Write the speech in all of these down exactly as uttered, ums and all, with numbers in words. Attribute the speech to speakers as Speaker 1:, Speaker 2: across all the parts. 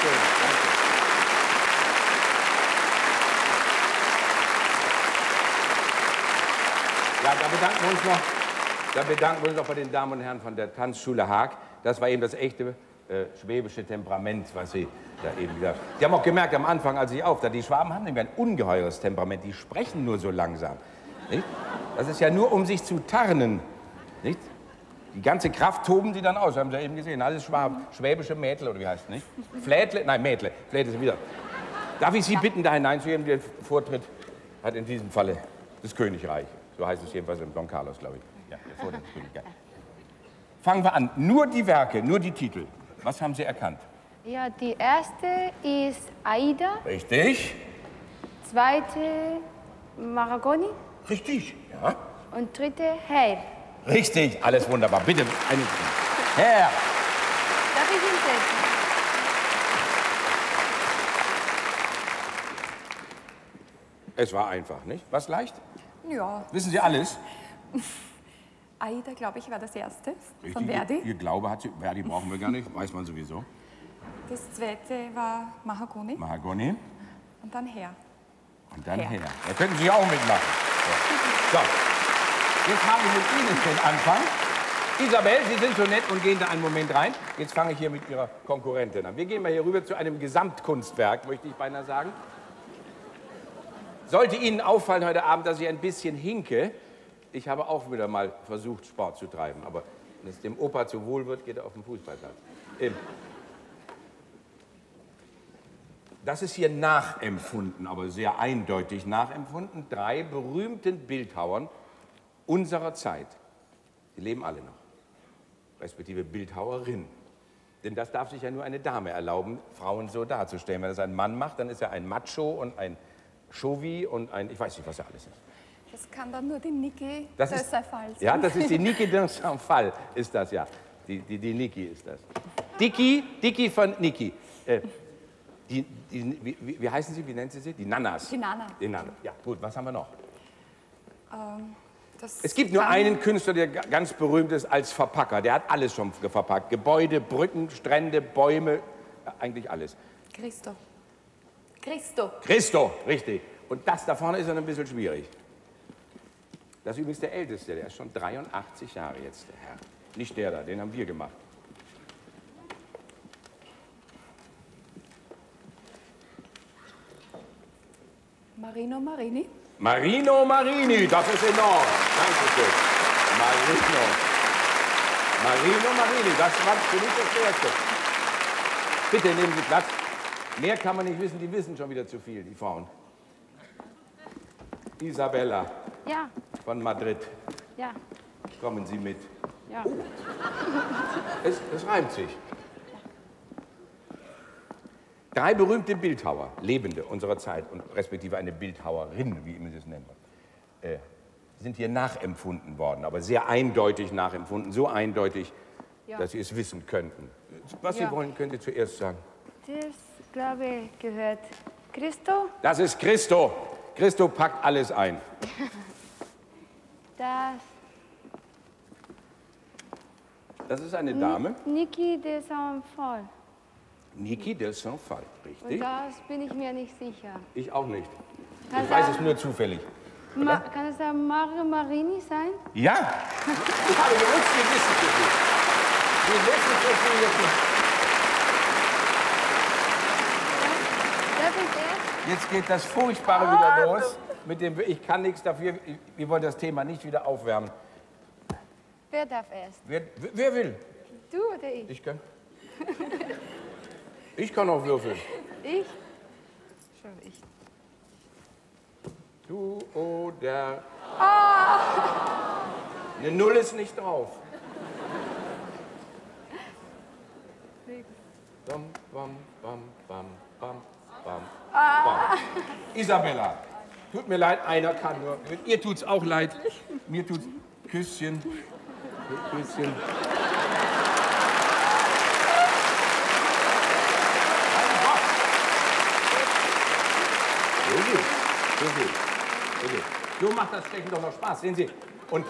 Speaker 1: schön. Danke. Ja, da bedanken wir uns noch, da bedanken wir uns noch bei den Damen und Herren von der Tanzschule Haag. Das war eben das echte äh, schwäbische Temperament, was Sie da eben gesagt haben. Sie haben auch gemerkt am Anfang, als ich auftat, die Schwaben haben nämlich ein ungeheures Temperament. Die sprechen nur so langsam. Nicht? Das ist ja nur, um sich zu tarnen. Nicht? Die ganze Kraft toben sie dann aus, haben Sie ja eben gesehen. Alles Schwaben, schwäbische Mädel, oder wie heißt es nicht? Flädle, nein, Mädle. Flädle ist wieder. Darf ich Sie bitten, da hineinzugehen? Der Vortritt hat in diesem Falle das Königreich. So heißt es jedenfalls im Don Carlos, glaube ich. Ja, der Vortritt des Königreichs. Fangen wir an. Nur die Werke, nur die Titel. Was haben Sie erkannt?
Speaker 2: Ja, die erste ist Aida.
Speaker 1: Richtig.
Speaker 2: Zweite Maragoni.
Speaker 1: Richtig, ja.
Speaker 2: Und dritte Herr.
Speaker 1: Richtig, alles wunderbar. Bitte, eine Herr.
Speaker 2: Darf ich hinsetzen?
Speaker 1: Es war einfach, nicht? Was leicht?
Speaker 3: Ja.
Speaker 1: Wissen Sie alles?
Speaker 3: Aida, glaube ich, war das erste
Speaker 1: Richtig.
Speaker 3: von Verdi.
Speaker 1: Ihr Glaube hat sie. Verdi brauchen wir gar nicht, weiß man sowieso.
Speaker 3: Das zweite war Mahagoni.
Speaker 1: Mahagoni.
Speaker 3: Und dann Herr.
Speaker 1: Und dann
Speaker 3: Herr.
Speaker 1: Herr. Da könnten Sie auch mitmachen. So. So. Jetzt mache ich mit Ihnen den Anfang. Isabel, Sie sind so nett und gehen da einen Moment rein. Jetzt fange ich hier mit Ihrer Konkurrentin an. Wir gehen mal hier rüber zu einem Gesamtkunstwerk, möchte ich beinahe sagen. Sollte Ihnen auffallen heute Abend, dass ich ein bisschen hinke, ich habe auch wieder mal versucht, Sport zu treiben. Aber wenn es dem Opa zu wohl wird, geht er auf den Fußballplatz. Ähm, Das ist hier nachempfunden, aber sehr eindeutig nachempfunden. Drei berühmten Bildhauern unserer Zeit. Die leben alle noch. Respektive Bildhauerin. Denn das darf sich ja nur eine Dame erlauben, Frauen so darzustellen. Wenn das ein Mann macht, dann ist er ein Macho und ein Chauvi und ein, ich weiß nicht, was er alles ist.
Speaker 3: Das kann dann nur die Niki
Speaker 1: Das
Speaker 3: de
Speaker 1: ist-
Speaker 3: Saint-Phal sein.
Speaker 1: Ja, das ist die Niki de Saint-Phal, ist das ja. Die, die, die Niki ist das. Dicky, Dicky von Niki. Äh, die, die, wie, wie wie heißen Sie, wie nennt sie sie? Die Nanas.
Speaker 3: Die Nana.
Speaker 1: Die Nana. Ja, gut, was haben wir noch?
Speaker 3: Ähm, das
Speaker 1: Es gibt nur
Speaker 3: kann-
Speaker 1: einen Künstler, der ga- ganz berühmt ist als Verpacker. Der hat alles schon ge- verpackt. Gebäude, Brücken, Strände, Bäume, ja, eigentlich alles.
Speaker 3: Christo. Christo.
Speaker 1: Christo, richtig. Und das da vorne ist dann ein bisschen schwierig. Das ist übrigens der Älteste, der ist schon dreiundachtzig Jahre jetzt, der Herr. Nicht der da, den haben wir gemacht.
Speaker 3: Marino Marini.
Speaker 1: Marino Marini, das ist enorm. Dankeschön. Marino. Marino Marini, das war für mich das Erste. Bitte nehmen Sie Platz. Mehr kann man nicht wissen, die wissen schon wieder zu viel, die Frauen. Isabella
Speaker 2: Ja,
Speaker 1: von Madrid,
Speaker 2: ja,
Speaker 1: kommen Sie mit.
Speaker 2: ja.
Speaker 1: Es, es reimt sich. Drei berühmte Bildhauer, Lebende unserer Zeit und respektive eine Bildhauerin, wie man das nennt, äh, sind hier nachempfunden worden, aber sehr eindeutig nachempfunden, so eindeutig,
Speaker 2: Ja.
Speaker 1: dass Sie es wissen könnten. Was
Speaker 2: Ja.
Speaker 1: Sie wollen, können Sie zuerst sagen.
Speaker 2: Das, glaube ich, gehört Christo.
Speaker 1: Das ist Christo. Christo packt alles ein.
Speaker 2: Das
Speaker 1: Das ist eine Dame,
Speaker 2: Niki de Saint-Phal.
Speaker 1: Niki de Saint-Phal,
Speaker 2: Und
Speaker 1: richtig?
Speaker 2: das bin ich mir nicht sicher.
Speaker 1: Ich auch nicht.
Speaker 2: Kann
Speaker 1: Ich weiß
Speaker 2: das-
Speaker 1: es nur zufällig.
Speaker 2: Ma kann es ein Mario Marini sein?
Speaker 1: Ja, ich habe gewusst, Sie wissen es nicht. Sie wissen es nicht.
Speaker 2: Das ist er?
Speaker 1: Jetzt geht das Furchtbare wieder los. Mit dem, ich kann nichts dafür. Ich- Wir wollen das Thema nicht wieder aufwärmen.
Speaker 2: Wer darf erst?
Speaker 1: Wer, wer will?
Speaker 2: Du oder ich?
Speaker 1: Ich kann. Ich kann auch würfeln.
Speaker 2: Ich? Schon ich.
Speaker 1: Du oder.
Speaker 2: Ah!
Speaker 1: Eine Null ist nicht drauf. Bam, bam, bam, bam, bam, bam, bam. Isabella, tut mir leid, einer kann nur. Ihr tut's auch leid. Mir tut's. Küsschen. Küsschen. So gut. So gut. So gut. So macht das Stechen doch noch Spaß. Sehen Sie. Und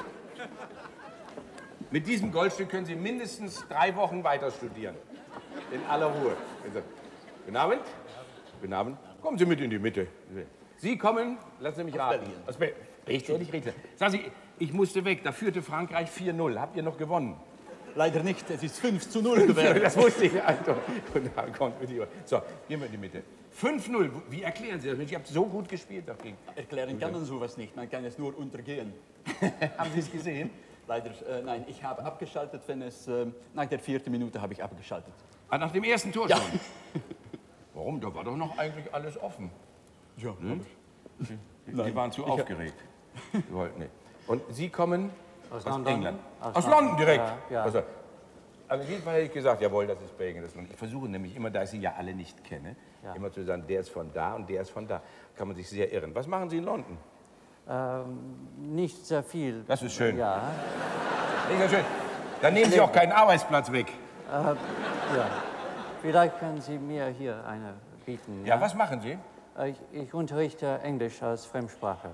Speaker 1: mit diesem Goldstück können Sie mindestens drei Wochen weiter studieren. In aller Ruhe. Also, Guten Abend. Guten Abend. Kommen Sie mit in die Mitte. Sie kommen, lassen Sie mich raten.
Speaker 4: Belgien.
Speaker 1: Aus Belgien. Richtig, richtig, richtig. Sagen Sie, ich musste weg, da führte Frankreich vier null. Habt ihr noch gewonnen?
Speaker 4: Leider nicht, es ist fünf zu null gewesen.
Speaker 1: Das wusste ich. Also, und da kommt mit ihr. So, gehen wir in die Mitte. fünf null, wie erklären Sie das? Ich habe so gut gespielt dagegen.
Speaker 4: Erklären kann man sowas nicht, man kann es nur untergehen.
Speaker 1: Haben Sie es gesehen?
Speaker 4: Leider, äh, nein, ich habe abgeschaltet, wenn es, äh, nach der vierten Minute habe ich abgeschaltet.
Speaker 1: Ah, nach dem ersten Tor
Speaker 4: Ja.
Speaker 1: schon? Warum? Da war doch noch eigentlich alles offen.
Speaker 4: Ja,
Speaker 1: Sie,
Speaker 4: Nein.
Speaker 1: Sie waren zu
Speaker 4: Ich-
Speaker 1: aufgeregt. Sie wollten nicht. Und Sie kommen aus,
Speaker 5: London.
Speaker 1: England?
Speaker 5: Aus
Speaker 1: Aus,
Speaker 5: London,
Speaker 1: London direkt?
Speaker 5: ja, ja.
Speaker 1: Also, aber in jedem Fall hätte ich gesagt, jawohl, das ist Belgien. Das ist London. Ich versuche nämlich immer, da ich Sie ja alle nicht kenne,
Speaker 5: Ja.
Speaker 1: immer zu sagen, der ist von da und der ist von da. Kann man sich sehr irren. Was machen Sie in London?
Speaker 5: Ähm, nicht sehr viel.
Speaker 1: Das ist schön.
Speaker 5: Ja,
Speaker 1: Nicht so schön. Dann nehmen Sie auch keinen Arbeitsplatz weg.
Speaker 5: ja. Vielleicht können Sie mir hier eine bieten.
Speaker 1: Ja, was machen Sie?
Speaker 5: Äh, Ich, ich unterrichte Englisch als Fremdsprache.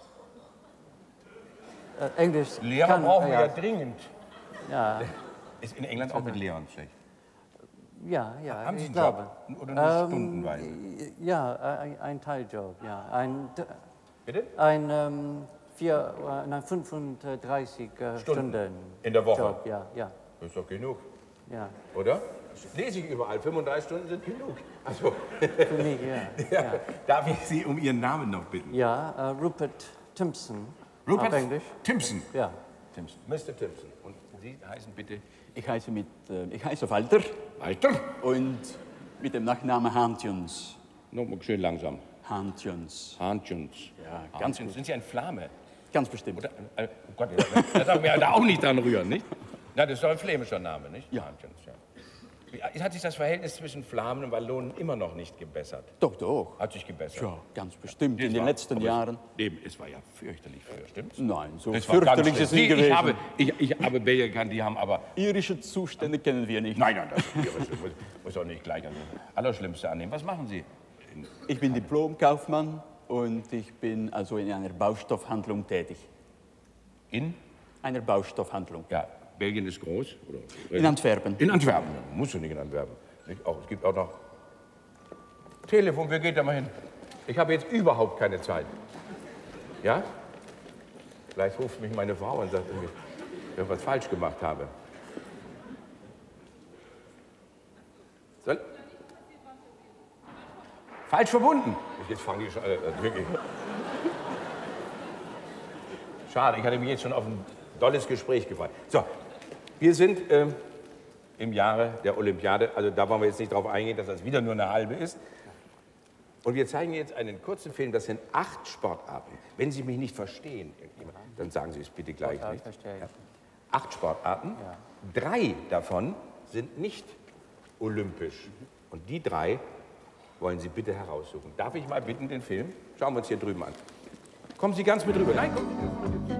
Speaker 5: Äh, Englisch
Speaker 1: Lehrer
Speaker 5: kann,
Speaker 1: brauchen wir
Speaker 5: ja,
Speaker 1: ja dringend.
Speaker 5: ja,
Speaker 1: Ist in England auch mit Lehrern schlecht.
Speaker 5: ja, ja,
Speaker 1: Haben Sie
Speaker 5: ich
Speaker 1: einen
Speaker 5: glaube.
Speaker 1: Job? Oder nur
Speaker 5: Ähm,
Speaker 1: stundenweise?
Speaker 5: Ja, ein, ein Teiljob, ja. Ein,
Speaker 1: Bitte?
Speaker 5: ein ähm, vier, äh, nein, fünfunddreißig äh,
Speaker 1: Stunden.
Speaker 5: Stunden.
Speaker 1: In der Woche?
Speaker 5: Job, ja, ja,
Speaker 1: Das ist doch genug,
Speaker 5: ja.
Speaker 1: oder? Das lese ich überall. fünfunddreißig Stunden sind genug. Also,
Speaker 5: Für mich, ja.
Speaker 1: ja. Darf ich Sie um Ihren Namen noch bitten?
Speaker 5: Ja, äh, Rupert Timpson.
Speaker 1: Rupert
Speaker 5: Auf Englisch.
Speaker 1: Timpson.
Speaker 5: Ja.
Speaker 1: Timpson. Mister Timpson. Und Sie heißen bitte?
Speaker 4: Ich heiße, mit, äh, ich heiße Walter
Speaker 1: Walter.
Speaker 4: und mit dem Nachnamen Haantjens.
Speaker 1: Nochmal schön langsam.
Speaker 4: Haantjens.
Speaker 1: Haantjens.
Speaker 4: Ja, ganz
Speaker 1: Haantjens. Sind Sie ein Flame?
Speaker 4: Ganz bestimmt.
Speaker 1: Oder, äh, oh Gott, da darf mir da auch nicht dran rühren, nicht? Na, das ist doch ein flämischer Name, nicht?
Speaker 4: Ja.
Speaker 1: Haantjens, ja. Wie, hat sich das Verhältnis zwischen Flamen und Wallonen immer noch nicht gebessert?
Speaker 4: Doch, doch.
Speaker 1: Hat sich gebessert?
Speaker 4: Ja, ganz bestimmt. In
Speaker 1: Es
Speaker 4: den
Speaker 1: war-
Speaker 4: letzten
Speaker 1: aber
Speaker 4: Jahren.
Speaker 1: Es, eben, es war ja fürchterlich früher, stimmt's?
Speaker 4: Nein, so
Speaker 1: Es war ganz
Speaker 4: fürchterlich ist es
Speaker 1: schlimm.
Speaker 4: nie
Speaker 1: Sie,
Speaker 4: gewesen.
Speaker 1: Ich habe, ich, ich habe Belgier gekannt, die haben aber...
Speaker 4: Irische Zustände kennen wir nicht.
Speaker 1: Nein, nein, das muss, muss doch nicht gleich das Allerschlimmste annehmen. Was machen Sie?
Speaker 4: Ich bin Diplomkaufmann und ich bin also in einer Baustoffhandlung tätig.
Speaker 1: In?
Speaker 4: Einer Baustoffhandlung.
Speaker 1: Ja, Belgien ist groß. Oder?
Speaker 4: In Antwerpen.
Speaker 1: In Antwerpen. Ja, musst du nicht in Antwerpen. Nicht? Auch, es gibt auch noch Telefon. Wer geht da mal hin? Ich habe jetzt überhaupt keine Zeit. Ja? Vielleicht ruft mich meine Frau und sagt, irgendwie, dass ich irgendwas falsch gemacht habe. Soll? Falsch verbunden. Jetzt fange ich schon äh, wirklich. Schade, ich hatte mich jetzt schon auf ein tolles Gespräch gefreut. So, wir sind ähm, im Jahre der Olympiade, also da wollen wir jetzt nicht drauf eingehen, dass das wieder nur eine halbe ist. Und wir zeigen jetzt einen kurzen Film, das sind acht Sportarten. Wenn Sie mich nicht verstehen, dann sagen Sie es bitte gleich.
Speaker 5: Ja,
Speaker 1: Nicht?
Speaker 5: verstehe ich.
Speaker 1: Ja. Acht Sportarten, drei davon sind nicht olympisch. Und die drei wollen Sie bitte heraussuchen. Darf ich mal bitten, den Film? Schauen wir uns hier drüben an. Kommen Sie ganz mit rüber. Nein, kommen Sie.